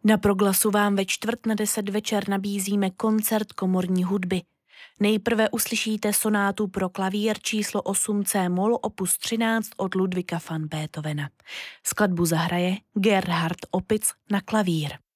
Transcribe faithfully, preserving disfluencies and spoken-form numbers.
Na Proglasu vám ve čtvrt na deset večer nabízíme koncert komorní hudby. Nejprve uslyšíte sonátu pro klavír číslo osm C-moll opus třináct od Ludwiga van Beethovena. Skladbu zahraje Gerhard Opitz na klavír.